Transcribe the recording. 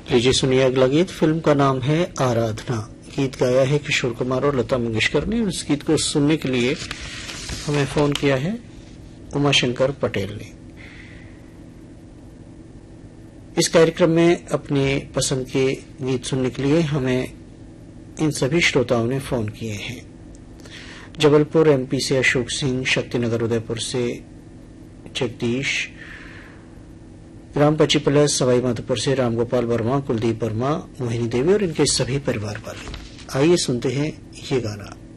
लीजिए सुनिए अगला गीत। फिल्म का नाम है आराधना। गीत गाया है किशोर कुमार और लता मंगेशकर ने। इस गीत को सुनने के लिए हमें फोन किया है उमाशंकर पटेल ने। इस कार्यक्रम में अपने पसंद के गीत सुनने के लिए हमें इन सभी श्रोताओं ने फोन किए हैं। जबलपुर एमपी से अशोक सिंह, शक्तिनगर उदयपुर से जगदीश, ग्राम पचीपलस सवाई माधोपुर से रामगोपाल वर्मा, कुलदीप वर्मा, मोहिनी देवी और इनके सभी परिवार वाले। आइए सुनते हैं ये गाना।